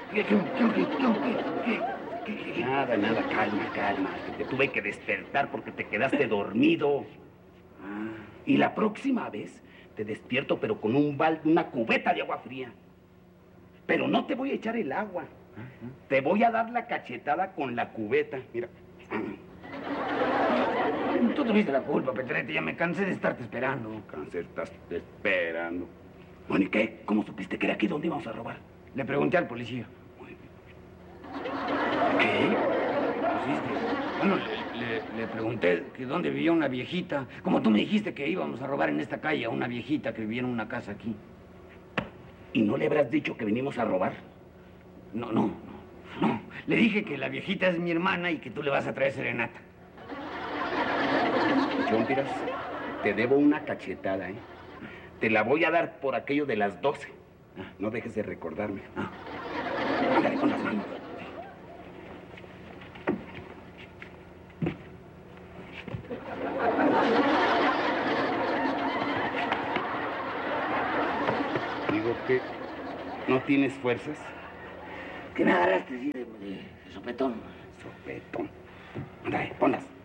Nada, nada, calma, calma. Que te tuve que despertar porque te quedaste dormido. Y la próxima vez te despierto, pero con un balde, una cubeta de agua fría. Pero no te voy a echar el agua. Te voy a dar la cachetada con la cubeta. Mira. Tú tuviste la culpa, Pedrete. Ya me cansé de estarte esperando. Cansé de estarte esperando. Bueno, ¿y qué? ¿Cómo supiste que era aquí donde íbamos a robar? Le pregunté al policía. ¿Qué? Pues sí, bueno, le pregunté que dónde vivía una viejita. Como tú me dijiste que íbamos a robar en esta calle a una viejita que vivía en una casa aquí. ¿Y no le habrás dicho que venimos a robar? No. Le dije que la viejita es mi hermana y que tú le vas a traer serenata. Chompiras, te debo una cachetada, ¿eh? Te la voy a dar por aquello de las 12. No dejes de recordarme. Ándale con las manos. Digo que no tienes fuerzas. ¿Qué me agarraste así de sopetón? Sopetón. Ándale, ponlas.